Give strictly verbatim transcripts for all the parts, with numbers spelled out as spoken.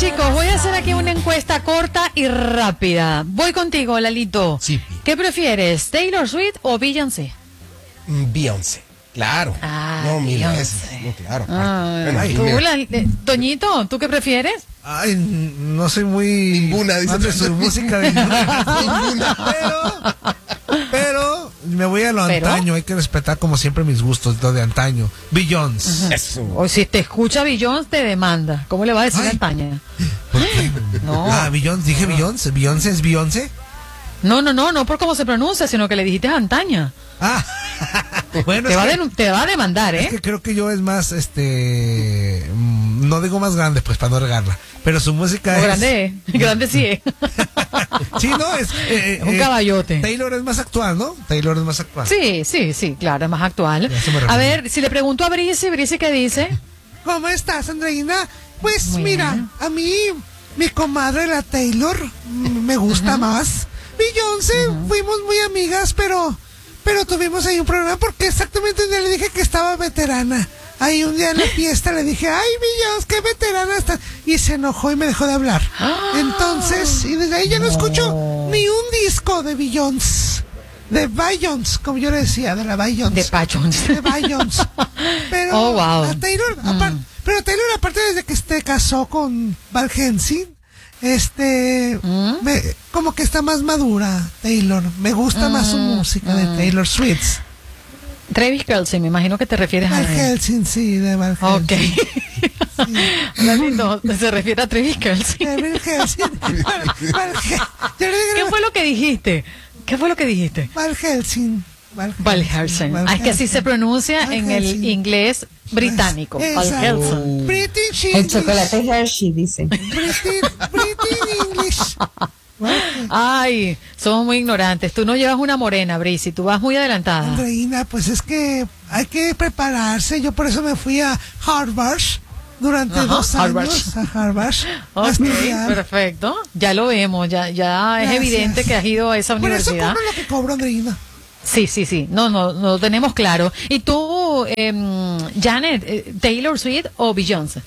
chicos, voy a hacer aquí una encuesta corta y rápida. Voy contigo, Lalito. Sí. ¿Qué prefieres, Taylor Swift o Beyoncé? Beyoncé, claro. Ah, no, mira, Beyoncé. no, claro. Ah, Bueno, ahí, ¿tú, mira. la- eh, Toñito, ¿tú qué prefieres? Ay, no soy muy Ninguna, dice fan de su Toño. música de pero, pero me voy a lo ¿Pero? antaño, hay que respetar como siempre mis gustos, lo de antaño. Beyoncé. Eso. O si te escucha Beyoncé, te demanda. ¿Cómo le va a decir Ay. a Antaña? ¿Por qué? No. Ah, Beyoncé, dije Beyoncé, Beyoncé es Beyoncé. No, no, no, no por cómo se pronuncia, sino que le dijiste a Antaña. Ah, bueno, Te es va, a que, denun- te va a demandar, es ¿eh? que creo que yo es más, este, mm, no digo más grande, pues para no regarla, pero su música O es grande, es. grande sí es. Sí, no, es, eh, Un eh, caballote. Taylor es más actual, ¿no? Taylor es más actual. Sí, sí, sí, claro, es más actual. Ya se me refería. A ver, si le pregunto a Brice, Brice, ¿qué dice? ¿Cómo estás, Andreina? Pues Muy mira, bien. a mí, mi comadre, la Taylor, mm, me gusta más. Beyoncé, fuimos muy amigas, pero pero tuvimos ahí un problema porque exactamente un día le dije que estaba veterana. Ahí un día en la fiesta le dije, ay, Beyoncé, qué veterana estás. Y se enojó y me dejó de hablar. Entonces, y desde ahí ya no escucho ni un disco de Beyoncé. De Beyoncé, como yo le decía, de la Beyoncé. De Pachons. De Beyoncé. Pero Oh, wow. a Taylor, apar- pero Taylor, aparte desde que se casó con Val Hensing, este, ¿Mm? me- como que está más madura, Taylor. Me gusta más su música de Taylor Swift. Travis Kelce, me imagino que te refieres a Val él. Helsing, sí, de Val Ok. Helsing. Lalito, se refiere a Travis Kelce. De Val Helsing. Val- Val He- yo le ¿Qué digo fue lo que dijiste? ¿Qué fue lo que dijiste? Val Helsing. Val Val Helsing. Val Ah, es que así se Helsing. pronuncia Val en el Helsing. inglés británico. Val Exacto. Helsing. British El English. chocolate Hershey, dice. British, British English. Bueno, Ay, somos muy ignorantes. Tú no llevas una morena, Brice, tú vas muy adelantada. Andreina, pues es que hay que prepararse. Yo por eso me fui a Harvard durante Ajá, dos Harvard. años. A Harvard. a Ok, estudiar. perfecto. Ya lo vemos, ya, ya es Gracias. evidente que has ido a esa Por eso universidad. cobro lo que cobro, Andreina. Sí, sí, sí. No, no, no lo tenemos claro. ¿Y tú, em, Janet, eh, Taylor Swift o Beyoncé?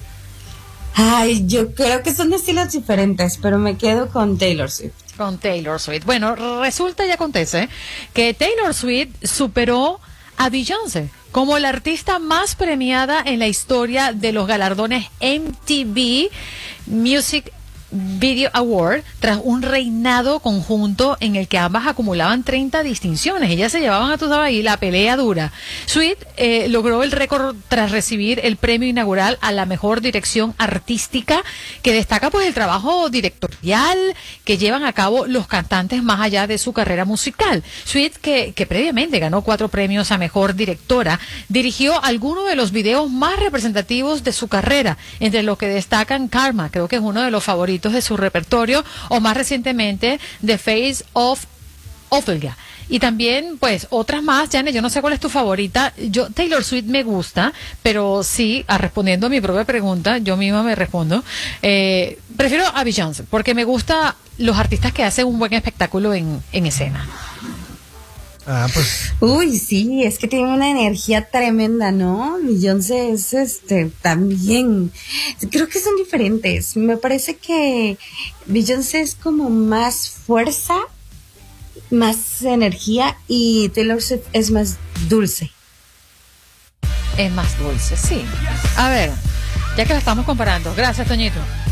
Ay, yo creo que son estilos diferentes, pero me quedo con Taylor Swift. Con Taylor Swift. Bueno, resulta y acontece que Taylor Swift superó a Beyoncé como la artista más premiada en la historia de los galardones M T V Music Video Award tras un reinado conjunto en el que ambas acumulaban treinta distinciones. Ellas se llevaban a tu ahí la pelea dura. Sweet eh, logró el récord tras recibir el premio inaugural a la mejor dirección artística, que destaca pues el trabajo directorial que llevan a cabo los cantantes más allá de su carrera musical. Sweet, que, que previamente ganó cuatro premios a mejor directora, dirigió algunos de los videos más representativos de su carrera, entre los que destacan Karma, creo que es uno de los favoritos de su repertorio, o más recientemente The Face of Ophelia. Y también, pues, otras más. Janet, yo no sé cuál es tu favorita. Yo, Taylor Swift me gusta, pero sí, a respondiendo a mi propia pregunta, yo misma me respondo, eh, prefiero a Beyoncé, porque me gusta los artistas que hacen un buen espectáculo en, en escena. Ah, pues. Uy, sí, es que tiene una energía tremenda, ¿no? Beyoncé es este también. Creo que son diferentes. Me parece que Beyoncé es como más fuerza, más energía, y Taylor Swift es más dulce. Es más dulce, sí. A ver, ya que la estamos comparando. Gracias, Toñito.